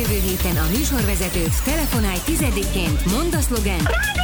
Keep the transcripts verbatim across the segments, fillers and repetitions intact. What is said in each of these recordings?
jövő héten a műsorvezetőt, telefonálj tizedikként, mondd a szlogent.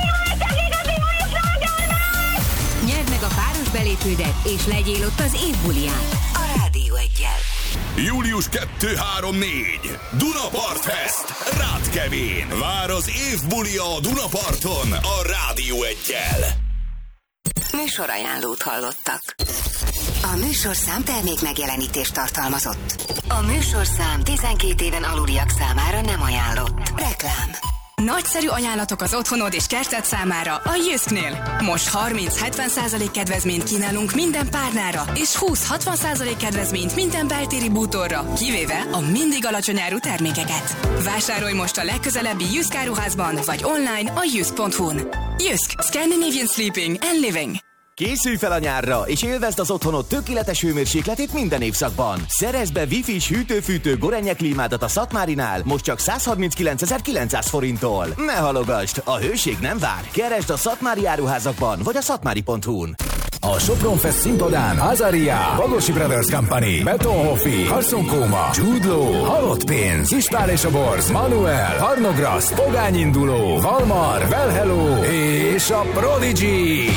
Nyerd meg a páros belépődet, és legyél ott az év buliján. A Rádió Eggyel. július kettő három négy Dunapart Fest Rátkevén. Vár az év bulia a Dunaparton a Rádió Eggyel. Műsorajánlót hallottak. A műsorszám termék megjelenítést tartalmazott. A műsorszám tizenkét éven aluliak számára nem ajánlott. Reklám. Nagyszerű ajánlatok az otthonod és kerted számára a Jysknél. Most harminc-hetven százalék kedvezményt kínálunk minden párnára, és húsz-hatvan százalék kedvezményt minden beltéri bútorra, kivéve a mindig alacsony áru termékeket. Vásárolj most a legközelebbi Jysk áruházban, vagy online a jysk pont hu-n. Jysk. Scandinavian Sleeping and Living. Készülj fel a nyárra, és élvezd az otthonod tökéletes hőmérsékletét minden évszakban. Szerezd be Wi-Fi-s hűtő-fűtő Gorenje klímádat a Szatmárinál, most csak százharminckilencezer-kilencszáz forinttól. Ne halogasd, a hőség nem vár. Keresd a Szatmári áruházakban, vagy a szatmári pont hu-n. A Sopron Fest színpadán Azaria, Bagosi Brothers Company, Betonhoffi, Carson Kóma, Jude Law, Halott Pénz, Ispál és a Borz, Manuel, Harnograsz, Pogány Induló, Valmar, Well Hello és a Prodigy.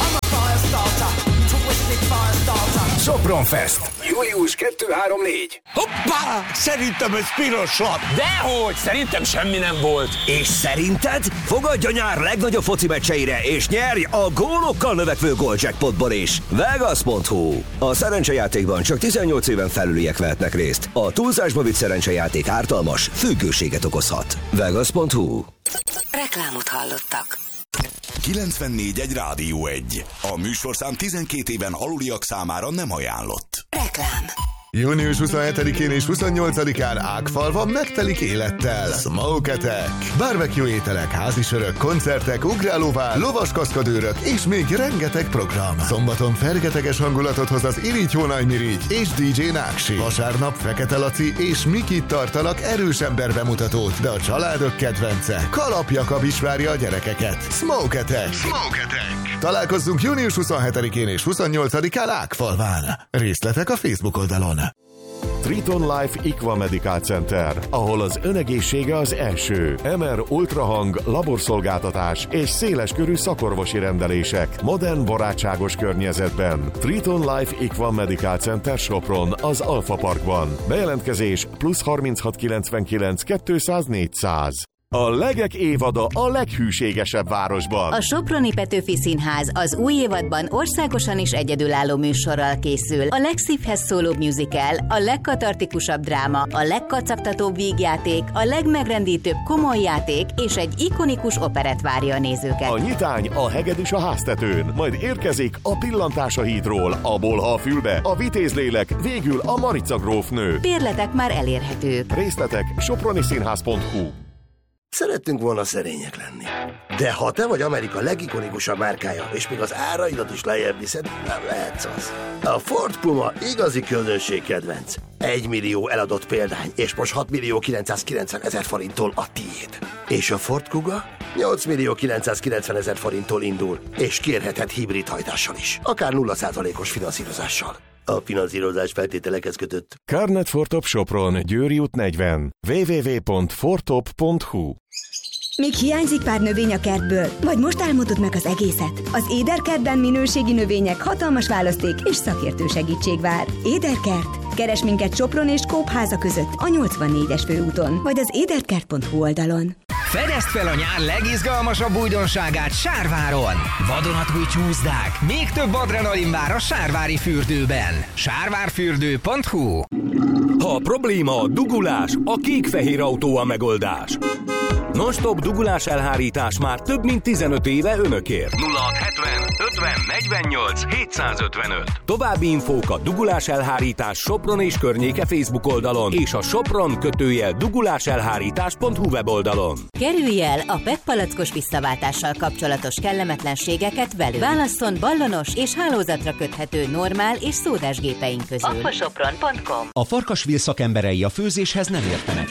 Sopron Fest. július kettő három négy. Hoppá! Szerintem ez piros lap. Dehogy! Szerintem semmi nem volt. És szerinted? Fogadj a nyár legnagyobb foci meccseire, és nyerj a gólokkal növekvő Goldjackpotból is. Vegas pont hu. A szerencsejátékban csak tizennyolc éven felüliek vehetnek részt. A túlzásba vitt szerencsejáték ártalmas, függőséget okozhat. Vegas pont hu. Reklámot hallottak. kilencvennégy egy Rádió egy. A műsorszám tizenkét éven aluliak számára nem ajánlott. Reklám. június huszonhetedikén és huszonnyolcadikán Ágfalva megtelik élettel. Smoke Attack. Barbecue ételek, házisörök, koncertek, ugrálóvár, lovaskaszkadőrök és még rengeteg program. Szombaton fergeteges hangulatot hoz az Irigy Hónaj Mirigy és dé dzsé Náksi. Vasárnap Fekete Laci és Mikit tartalak erős ember bemutatót, de a családok kedvence Kalap Jakab is várja a gyerekeket. Smoke Attack. Smoke Attack. Találkozzunk június huszonhetedikén és huszonnyolcadikán Ágfalván. Részletek a Facebook oldalon. Triton Life Equa Medical Center, ahol az önegészsége az első. em er ultrahang, laborszolgáltatás és széleskörű szakorvosi rendelések modern, barátságos környezetben. Triton Life Equa Medical Center Sopron az Alfa Parkban. Bejelentkezés plusz harminchat kilencvenkilenc kétszáz négyszáz. A Legek évada a leghűségesebb városban. A Soproni Petőfi Színház az új évadban országosan is egyedülálló műsorral készül. A legszívhez szólóbb musical, a legkatartikusabb dráma, a legkacagtatóbb vígjáték, a legmegrendítőbb komoly játék és egy ikonikus operett várja a nézőket. A nyitány a Hegedűs a háztetőn, majd érkezik a Pillantás a hídról, a Bolha a fülbe, a Vitézlélek, végül a Marica grófnő. Bérletek már elérhetők. Részletek soproniszínház pont hu. Szerettünk volna szerények lenni. De ha te vagy Amerika legikonikusabb márkája, és még az áraidat is lejjebb viszed, nem lehetsz az. A Ford Puma igazi közönség kedvenc. Egy millió eladott példány, és most hat millió kilencszázkilencven ezer forinttól a tiéd. És a Ford Kuga nyolc millió kilencszázkilencven ezer forinttól indul, és kérhetett hibrid hajtással is. Akár nulla százalékos finanszírozással. A finanszírozás feltételekhez kötött. Carnet Fortop Sopron, Győri út negyven. double-u double-u double-u pont fortop pont hu. Még hiányzik pár növény a kertből? Vagy most álmodod meg az egészet? Az Éderkertben minőségi növények, hatalmas választék és szakértő segítség vár. Éderkert. Keres minket Sopron és Kópháza között a nyolcvannégyes főúton, vagy az éderkert pont hu oldalon. Fedezd fel a nyár legizgalmasabb újdonságát Sárváron! Vadonatúj csúszdák, még több adrenalin vár a sárvári fürdőben. sárvárfürdő pont hu. Ha a probléma a dugulás, a kék-fehér autó a megoldás. Non-stop dugulás elhárítás már több mint tizenöt éve önökért. nulla hat hetven ötven negyvennyolc hétszázötvenöt. További infók a dugulás elhárítás Sopron és környéke Facebook oldalon és a Sopron kötőjel duguláselhárítás pont hu weboldalon. Kerülj el a pé e té palackos visszaváltással kapcsolatos kellemetlenségeket velünk. Válasszon ballonos és hálózatra köthető normál és szódás gépeink közül. aquasopron pont com. A Farkasville szakemberei a főzéshez nem értenek.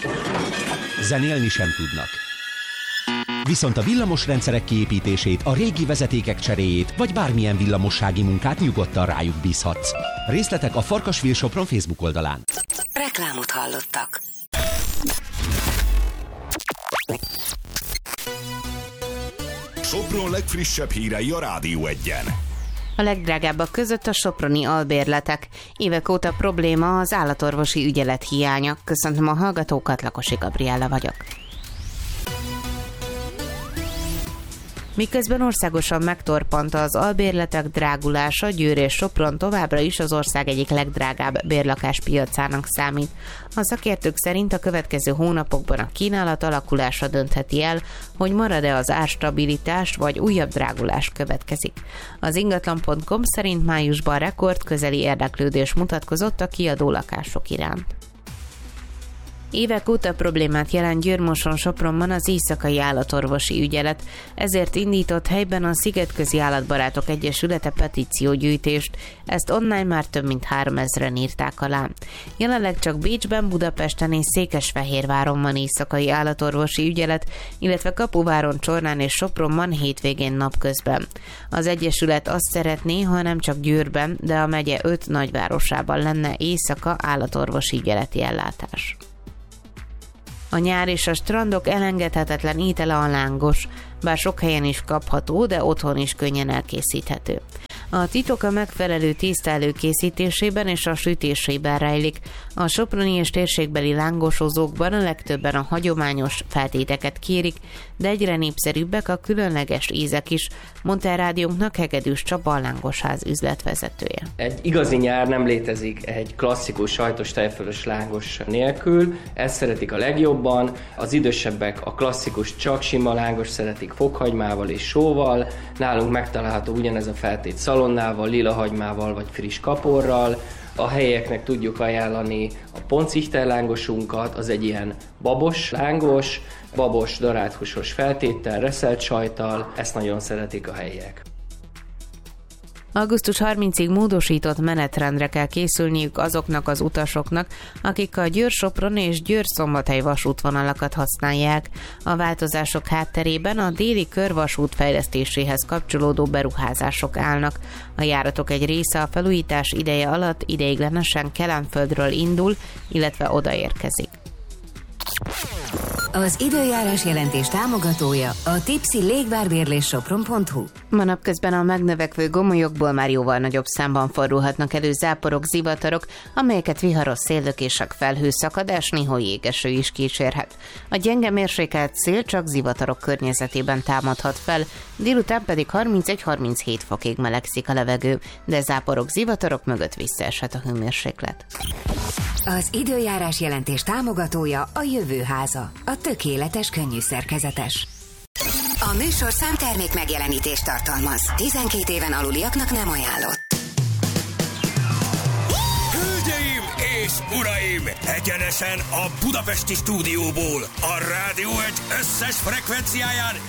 Zenélni sem tudnak. Viszont a villamosrendszerek kiépítését, a régi vezetékek cseréjét, vagy bármilyen villamossági munkát nyugodtan rájuk bízhatsz. Részletek a Farkasville Sopron Facebook oldalán. Reklámot hallottak. legfrissebb hírei a Rádió Egyen. A legdrágábbak között a soproni albérletek. Évek óta probléma az állatorvosi ügyelet hiánya. Köszöntöm a hallgatókat, Lakosi Gabriella vagyok. Miközben országosan megtorpant az albérletek drágulása, Győr és Sopron továbbra is az ország egyik legdrágább bérlakáspiacának számít. A szakértők szerint a következő hónapokban a kínálat alakulása döntheti el, hogy marad-e az árstabilitás, vagy újabb drágulás következik. Az ingatlan pont com szerint májusban rekordközeli érdeklődés mutatkozott a kiadó lakások iránt. Évek óta problémát jelent Győr-Moson-Sopronban az éjszakai állatorvosi ügyelet, ezért indított helyben a Szigetközi Állatbarátok Egyesülete petíciógyűjtést, ezt online már több mint háromezren írták alá. Jelenleg csak Bécsben, Budapesten és Székesfehérváron van éjszakai állatorvosi ügyelet, illetve Kapuváron, Csornán és Sopronban hétvégén napközben. Az Egyesület azt szeretné, ha nem csak Győrben, de a megye öt nagyvárosában lenne éjszaka állatorvosi ügyeleti ellátás. A nyár és a strandok elengedhetetlen étele a lángos, bár sok helyen is kapható, de otthon is könnyen elkészíthető. A titok a megfelelő tészta előkészítésében és a sütésében rejlik. A soproni és térségbeli lángosozókban a legtöbben a hagyományos feltéteket kérik, de egyre népszerűbbek a különleges ízek is, mondta a rádiónknak Hegedűs Csaba, a Lángosház üzletvezetője. Egy igazi nyár nem létezik egy klasszikus sajtos tejfölös lángos nélkül, ezt szeretik a legjobban, az idősebbek a klasszikus csak sima lángos szeretik fokhagymával és sóval, nálunk megtalálható ugyanez a feltét szalonnával, lilahagymával vagy friss kaporral. A helyieknek tudjuk ajánlani a poncichter lángosunkat, az egy ilyen babos lángos, babos darált húsos feltéttel, reszelt sajttal, ezt nagyon szeretik a helyiek. augusztus harmincadikáig módosított menetrendre kell készülniük azoknak az utasoknak, akik a Győr-Sopron és Győr-Szombathely vasútvonalakat használják. A változások hátterében a déli körvasút fejlesztéséhez kapcsolódó beruházások állnak. A járatok egy része a felújítás ideje alatt ideiglenesen Kelenföldről indul, illetve odaérkezik. Az időjárás jelentés támogatója a tipsy légvárbérlés sopron pont hu. Ma napközben a megnövekvő gomolyokból már jóval nagyobb számban fordulhatnak elő záporok, zivatarok, amelyeket viharos széllökések, felhőszakadás, néhol jégeső is kísérhet. A gyenge mérsékelt szél csak zivatarok környezetében támadhat fel, délután pedig harmincegy-harminchét fokig melegszik a levegő, de záporok, zivatarok mögött visszaeshet a hőmérséklet. Az időjárás jelentés támogatója a Jövőháza, a tökéletes könnyű szerkezetes. A műsorszám termék megjelenítést tartalmaz. tizenkét éven aluliaknak nem ajánlott. Hölgyeim és uraim! Egyenesen a budapesti stúdióból, a Rádió Egy összes frekvenciáján